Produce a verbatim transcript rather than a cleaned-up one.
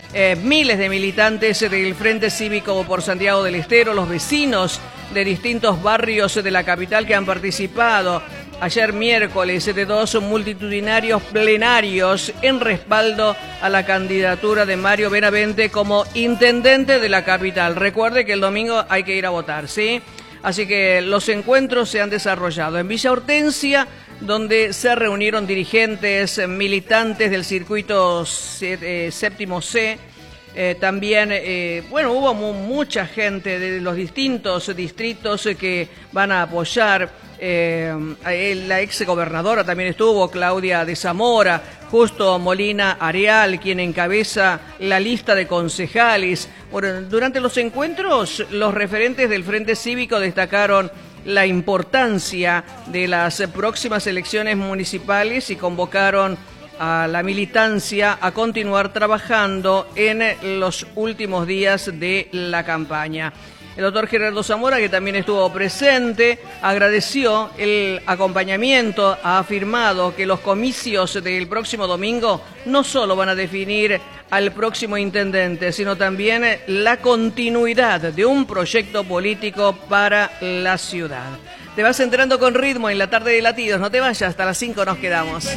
eh, miles de militantes del Frente Cívico por Santiago del Estero, los vecinos de distintos barrios de la capital que han participado ayer miércoles de dos multitudinarios plenarios en respaldo a la candidatura de Mario Benavente como intendente de la capital. Recuerde que el domingo hay que ir a votar, ¿sí? Así que los encuentros se han desarrollado en Villa Hortensia, donde se reunieron dirigentes, militantes del circuito séptimo C. Eh, también, eh, bueno, hubo mu mucha gente de los distintos distritos eh, que van a apoyar. Eh, la ex gobernadora también estuvo, Claudia de Zamora, Justo Molina Areal, quien encabeza la lista de concejales. Bueno, durante los encuentros, los referentes del Frente Cívico destacaron la importancia de las próximas elecciones municipales y convocaron a la militancia a continuar trabajando en los últimos días de la campaña. El doctor Gerardo Zamora, que también estuvo presente, agradeció el acompañamiento, ha afirmado que los comicios del próximo domingo no solo van a definir al próximo intendente, sino también la continuidad de un proyecto político para la ciudad. Te vas entrando con ritmo en la tarde de Latidos, no te vayas, hasta las cinco nos quedamos.